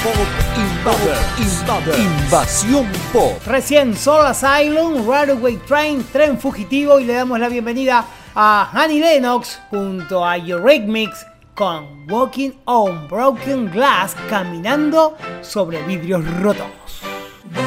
Invasión Pop. Recién Soul Asylum, Runaway Train, Tren Fugitivo, y le damos la bienvenida a Annie Lennox junto a Eurythmics con Walking on Broken Glass, caminando sobre vidrios rotos.